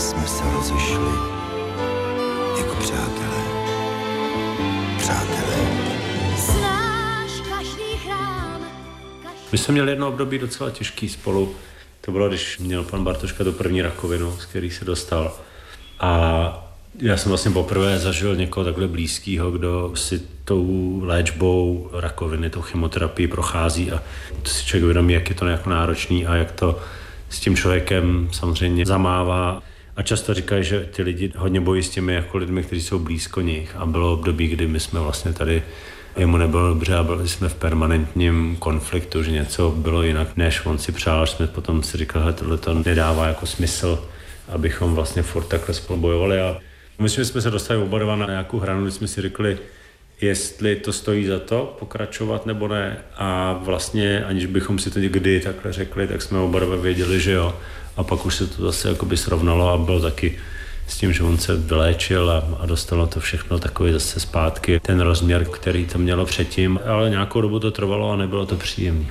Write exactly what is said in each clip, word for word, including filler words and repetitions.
jsme se rozišli jako přátelé. Přátelé. Znáš každý chrám. Každý... My jsme měli jedno období docela těžký spolu. To bylo, když měl pan Bartoška tu první rakovinu, z který se dostal. A já jsem vlastně poprvé zažil někoho takhle blízkého, kdo si tou léčbou rakoviny, tou chemoterapií prochází a to si člověk uvědomí, jak je to nějak náročný a jak to s tím člověkem samozřejmě zamává. A často říkají, že ty lidi hodně bojí s těmi jako lidmi, kteří jsou blízko nich. A bylo období, kdy my jsme vlastně tady, jemu nebylo dobře a byli jsme v permanentním konfliktu, že něco bylo jinak, než on si přál. Jsme potom si říkali, že tohle to nedává jako smysl, abychom vlastně furt takhle spolu bojovali. A myslím, že jsme se dostali oba dva na nějakou hranu, kdy jsme si řekli, jestli to stojí za to pokračovat nebo ne. A vlastně, aniž bychom si to někdy takhle řekli, tak jsme oba dva věděli, že jo. A pak už se to zase jakoby srovnalo a bylo taky s tím, že on se vyléčil a, a dostalo to všechno takový zase zpátky. Ten rozměr, který to mělo předtím, ale nějakou dobu to trvalo a nebylo to příjemné.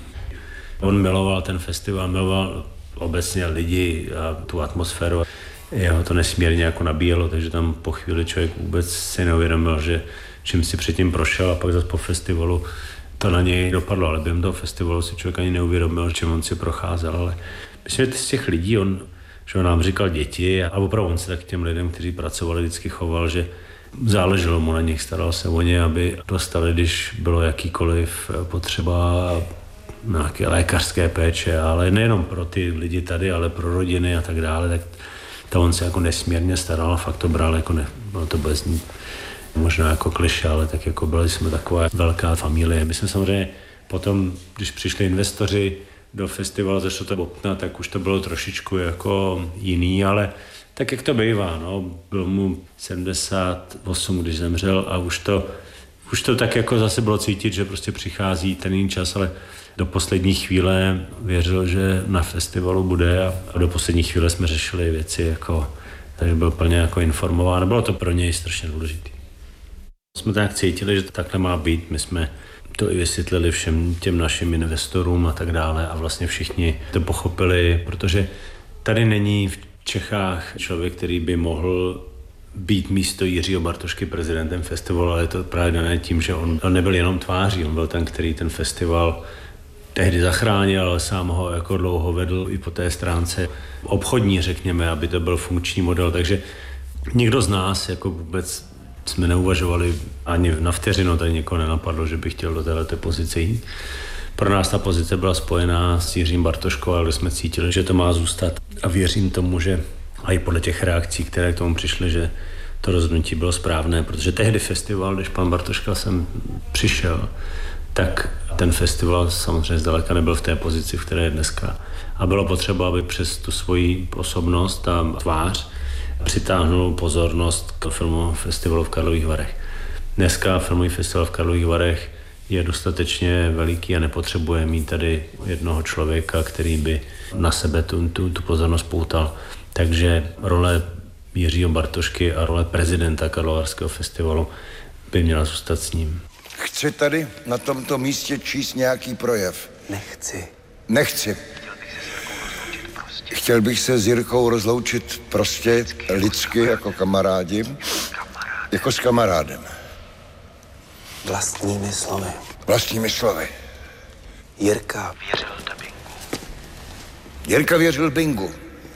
On miloval ten festival, miloval obecně lidi a tu atmosféru. Jeho to nesmírně jako nabíjelo, takže tam po chvíli člověk vůbec si neuvědomil, že čím si předtím prošel a pak zase po festivalu to na něj dopadlo, ale během toho festivalu si člověk ani neuvědomil, čím on si procházel, ale myslím, že z těch lidí, on, že on nám říkal děti a opravdu on se tak těm lidem, kteří pracovali, vždycky choval, že záleželo mu na nich, staral se o ně, aby dostali, když bylo jakýkoliv potřeba nějaké lékařské péče, ale nejenom pro ty lidi tady, ale pro rodiny a tak dále, tak to on se jako nesmírně staral a fakt to bral jako ne, bylo to bez ní. Možná jako klišé, ale tak jako byli jsme taková velká familie. My jsme samozřejmě potom, když přišli investoři do festivalu, začalo to bobtnat, tak už to bylo trošičku jako jiný, ale tak jak to bývá, no. Bylo mu sedmdesát osm, když zemřel a už to, už to tak jako zase bylo cítit, že prostě přichází ten jiný čas, ale do poslední chvíle věřil, že na festivalu bude a, a do poslední chvíle jsme řešili věci jako, takže byl plně jako informován. Bylo to pro něj strašně důležité. Jsme tak cítili, že to takhle má být. My jsme to i vysvětlili všem těm našim investorům a tak dále a vlastně všichni to pochopili, protože tady není v Čechách člověk, který by mohl být místo Jiřího Bartošky prezidentem festivalu, ale je to právě dané tím, že on, on nebyl jenom tváří, on byl ten, který ten festival tehdy zachránil, ale sám ho jako dlouho vedl i po té stránce obchodní, řekněme, aby to byl funkční model, takže nikdo z nás jako vůbec jsme neuvažovali ani na vteřinu, tady někoho nenapadlo, že by chtěl do této pozice jít. Pro nás ta pozice byla spojená s Jiřím Bartoškou, ale jsme cítili, že to má zůstat a věřím tomu, že a i podle těch reakcí, které k tomu přišly, že to rozhodnutí bylo správné, protože tehdy festival, když pan Bartoška sem přišel, tak ten festival samozřejmě zdaleka nebyl v té pozici, v které je dneska. A bylo potřeba, aby přes tu svoji osobnost a tvář přitáhnul pozornost k filmu festivalu v Karlových Varech. Dneska filmový festival v Karlových Varech je dostatečně veliký a nepotřebuje mít tady jednoho člověka, který by na sebe tu, tu, tu pozornost poutal. Takže role Jiřího Bartošky a role prezidenta Karlovarského festivalu by měla zůstat s ním. Chci tady na tomto místě číst nějaký projev. Nechci. Nechci. Chtěl bych se s Jirkou rozloučit prostě lidsky, jako kamarádi, jako s kamarádem. Vlastními slovy. Vlastními slovy. Jirka věřil dabingu. Jirka věřil bingu.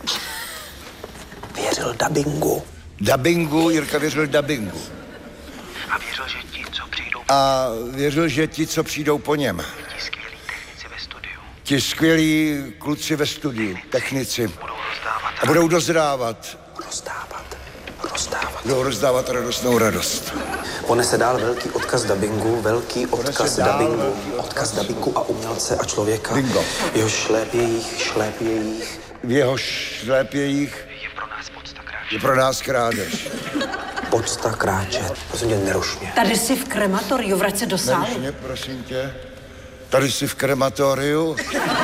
Věřil dabingu. Dabingu, Jirka věřil dabingu. A věřil, že ti, co přijdou, A věřil, že ti, co přijdou po něm. ti skvělí technici ve studiu, Ti skvělí kluci ve studiu, technici. budou rozdávat A budou dozrávat. Rozdávat. Rozdávat. Budou rozdávat radostnou radost. Ponese dál velký odkaz dabingu, velký odkaz Ponese dál dabingu, velký odkaz dabingu a umělce a člověka. Bingo. Jeho šlép jejich, šlép jejich. V jeho šlépějích je pro nás podsta kráč. je pro nás krádež. Podsta kráčet. Prosím tě, neruš mě. Tady jsi v krematoriu, vrať se do sálu. Neruš mě, prosím tě. Tady jsi v krematoriu.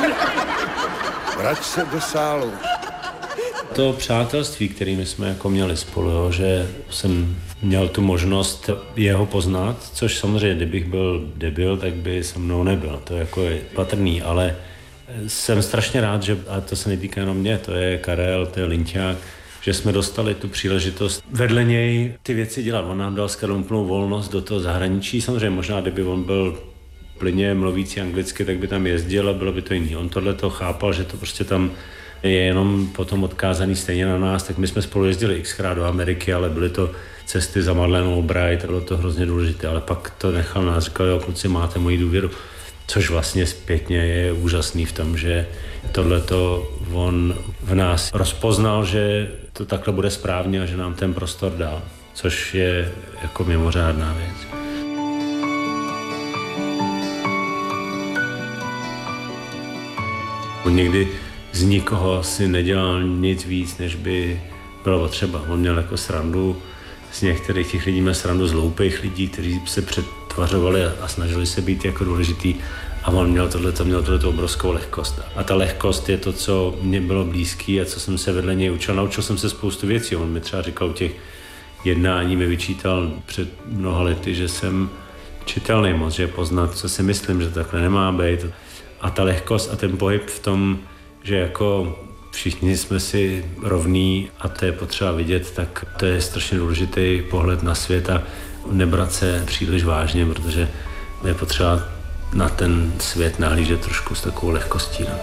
Vrať se do sálu. To přátelství, které my jsme jako měli spolu, jo, že jsem měl tu možnost jeho poznat, což samozřejmě, kdybych byl debil, tak by se mnou nebyl. To jako je patrný, ale jsem strašně rád, že, a to se netýká jenom mě, to je Karel, to je Linťák, že jsme dostali tu příležitost vedle něj ty věci dělat. On nám dal skvělou úplnou volnost do toho zahraničí. Samozřejmě možná, kdyby on byl plyně mluvící anglicky, tak by tam jezdil a bylo by to jiný. On tohle to chápal, že to prostě tam je jenom potom odkázaný stejně na nás, tak my jsme spolu jezdili xkrát do Ameriky, ale byly to cesty za Madeleine Albright, bylo to hrozně důležité, ale pak to nechal nás, říkal, jo, kluci, máte moji důvěru, což vlastně zpětně je úžasný v tom, že tohleto on v nás rozpoznal, že to takhle bude správně a že nám ten prostor dal, což je jako mimořádná věc. On někdy z nikoho si nedělal nic víc, než by bylo potřeba. On měl jako srandu z některých těch lidí, měl srandu z hloupých lidí, kteří se přetvařovali a snažili se být jako důležitý. A on měl tohleto, měl tohleto obrovskou lehkost. A ta lehkost je to, co mě bylo blízký a co jsem se vedle něj učil. Naučil jsem se spoustu věcí. On mi třeba říkal u těch jednání, mi vyčítal před mnoha lety, že jsem čitelný moc, že poznat, co si myslím, že takhle nemá být. A ta lehkost a ten pohyb v tom, že jako všichni jsme si rovní a to je potřeba vidět, tak to je strašně důležitý pohled na svět a nebrat se příliš vážně, protože je potřeba na ten svět nahlížet trošku s takovou lehkostí. No.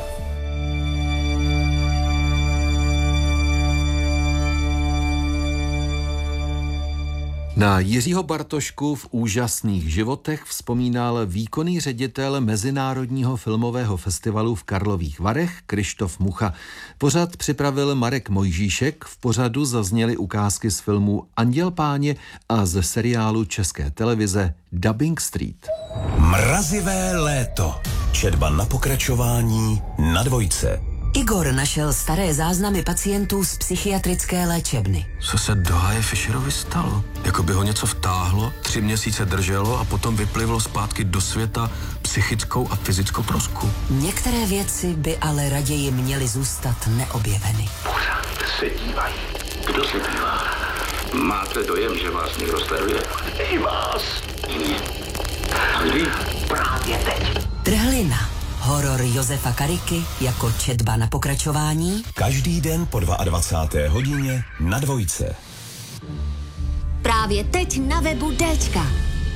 Na Jiřího Bartošku v úžasných životech vzpomínal výkonný ředitel Mezinárodního filmového festivalu v Karlových Varech Krištof Mucha. Pořad připravil Marek Mojžíšek, v pořadu zazněly ukázky z filmu Anděl páně a ze seriálu České televize Dubbing Street. Mrazivé léto. Četba na pokračování na Dvojce. Igor našel staré záznamy pacientů z psychiatrické léčebny. Co se Dohaje Fischerovi stalo? Jako by ho něco vtáhlo, tři měsíce drželo a potom vyplivlo zpátky do světa psychickou a fyzickou trosku. Některé věci by ale raději měly zůstat neobjeveny. Pořád se dívají. Kdo se dívá? Máte dojem, že vás někdo sleduje? I vás. A kdy? Právě teď. Trhlina. Horor Josefa Kariky jako četba na pokračování. Každý den po dvacáté druhé hodině na Dvojce. Právě teď na webu Déčka.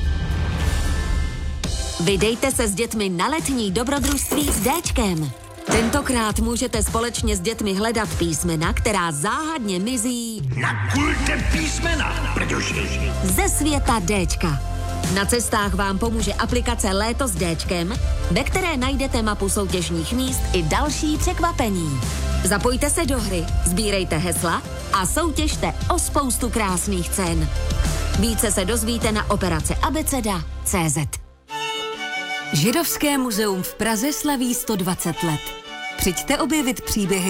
Vydejte se s dětmi na letní dobrodružství s Déčkem. Tentokrát můžete společně s dětmi hledat písmena, která záhadně mizí Nakulte písmena, protože ze světa Déčka. Na cestách vám pomůže aplikace Léto s Déčkem, ve které najdete mapu soutěžních míst i další překvapení. Zapojte se do hry, sbírejte hesla a soutěžte o spoustu krásných cen. Více se dozvíte na operace abeceda tečka cé zet. Židovské muzeum v Praze slaví sto dvacet let. Přijďte objevit příběhy